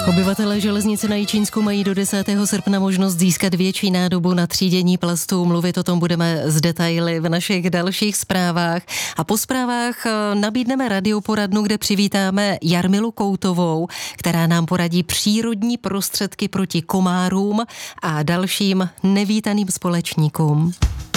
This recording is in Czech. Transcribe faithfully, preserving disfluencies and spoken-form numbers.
Obyvatelé železnice na Jičínsku mají do desátého srpna možnost získat větší nádobu na třídění plastů. Mluvit o tom budeme z detaily v našich dalších zprávách. A po zprávách nabídneme radioporadnu, kde přivítáme Jarmilu Koutovou, která nám poradí přírodní prostředky proti komárům a dalším nevítaným společníkům.